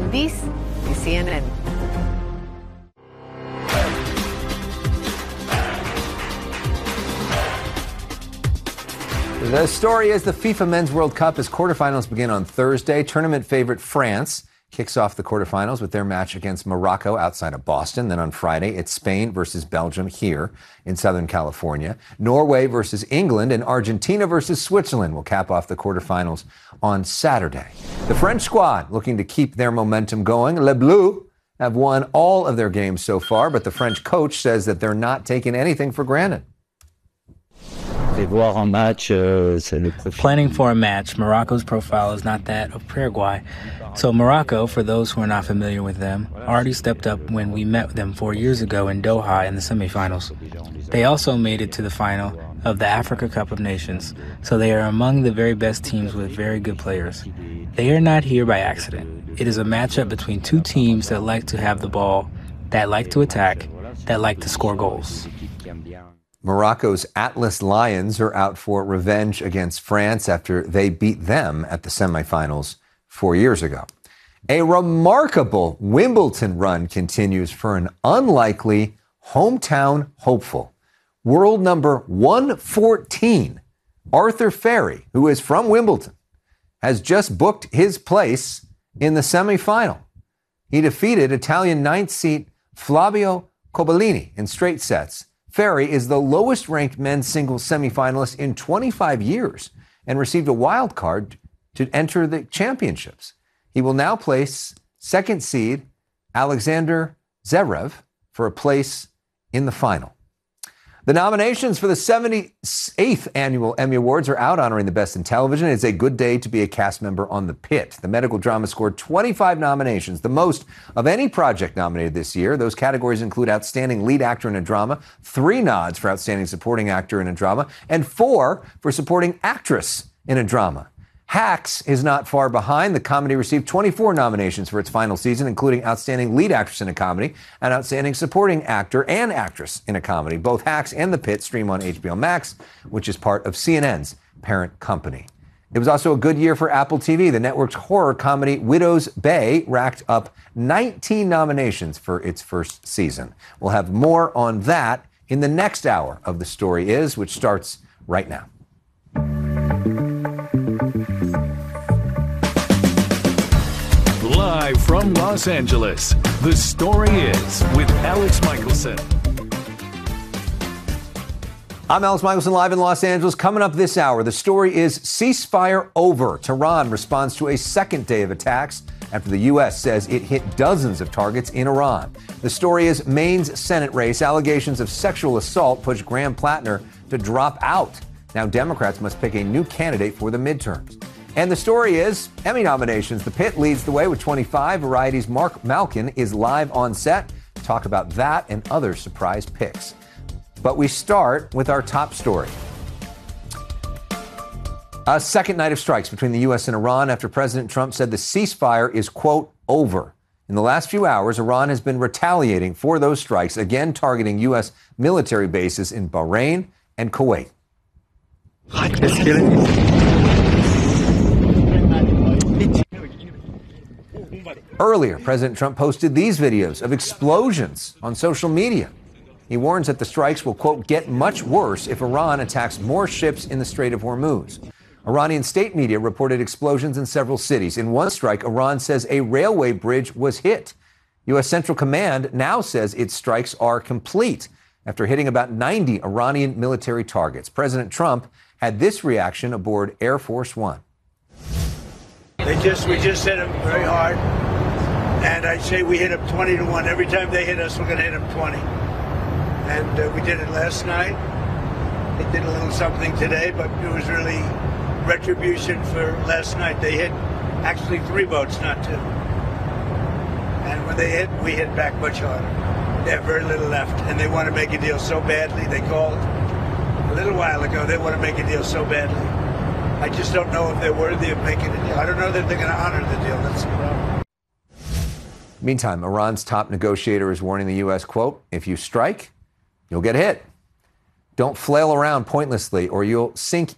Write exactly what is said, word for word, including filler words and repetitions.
This is C N N. The story is the FIFA Men's World Cup as quarterfinals begin on Thursday. Tournament favorite France kicks off the quarterfinals with their match against Morocco outside of Boston. Then on Friday, it's Spain versus Belgium here in Southern California. Norway versus England, and Argentina versus Switzerland will cap off the quarterfinals on Saturday. The French squad looking to keep their momentum going. Les Bleus have won all of their games so far, but the French coach says that they're not taking anything for granted. Planning for a match, Morocco's profile is not that of Paraguay. So Morocco, for those who are not familiar with them, already stepped up when we met them four years ago in Doha in the semifinals. They also made it to the final of the Africa Cup of Nations, so they are among the very best teams with very good players. They are not here by accident. It is a matchup between two teams that like to have the ball, that like to attack, that like to score goals. Morocco's Atlas Lions are out for revenge against France after they beat them at the semifinals four years ago. A remarkable Wimbledon run continues for an unlikely hometown hopeful. World number one fourteen, Arthur Ferry, who is from Wimbledon, has just booked his place in the semifinal. He defeated Italian ninth seed Flavio Cobolini in straight sets. Ferry is the lowest-ranked men's singles semifinalist in twenty-five years and received a wild card to enter the championships. He will now place second seed Alexander Zverev for a place in the final. The nominations for the seventy-eighth Annual Emmy Awards are out, honoring the best in television. It's a good day to be a cast member on The Pit. The medical drama scored twenty-five nominations, the most of any project nominated this year. Those categories include Outstanding Lead Actor in a Drama, three nods for Outstanding Supporting Actor in a Drama, and four for Supporting Actress in a Drama. Hacks is not far behind. The comedy received twenty-four nominations for its final season, including Outstanding Lead Actress in a Comedy and Outstanding Supporting Actor and Actress in a Comedy. Both Hacks and The Pit stream on H B O Max, which is part of C N N's parent company. It was also a good year for Apple T V. The network's horror comedy Widow's Bay racked up nineteen nominations for its first season. We'll have more on that in the next hour of The Story Is, which starts right now. Live from Los Angeles, The Story Is with Alex Michelson. I'm Alex Michelson, live in Los Angeles. Coming up this hour, the story is ceasefire over. Tehran responds to a second day of attacks after the U S says it hit dozens of targets in Iran. The story is Maine's Senate race. Allegations of sexual assault push Graham Plattner to drop out. Now Democrats must pick a new candidate for the midterms. And the story is Emmy nominations. The Pit leads the way with twenty-five. Variety's Mark Malkin is live on set. Talk about that and other surprise picks. But we start with our top story. A second night of strikes between the U S and Iran after President Trump said the ceasefire is, quote, over. In the last few hours, Iran has been retaliating for those strikes, again targeting U S military bases in Bahrain and Kuwait. Earlier, President Trump posted these videos of explosions on social media. He warns that the strikes will, quote, get much worse if Iran attacks more ships in the Strait of Hormuz. Iranian state media reported explosions in several cities. In one strike, Iran says a railway bridge was hit. U S Central Command now says its strikes are complete after hitting about ninety Iranian military targets. President Trump had this reaction aboard Air Force One. They just, we just hit them very hard. And I say we hit them twenty to one. Every time they hit us, we're going to hit them twenty. And uh, we did it last night. They did a little something today, but it was really retribution for last night. They hit actually three boats, not two. And when they hit, we hit back much harder. They have very little left, and they want to make a deal so badly. They called a little while ago. They want to make a deal so badly. I just don't know if they're worthy of making a deal. I don't know that they're going to honor the deal. That's the problem. Meantime, Iran's top negotiator is warning the U S, quote, if you strike, you'll get hit. Don't flail around pointlessly or you'll sink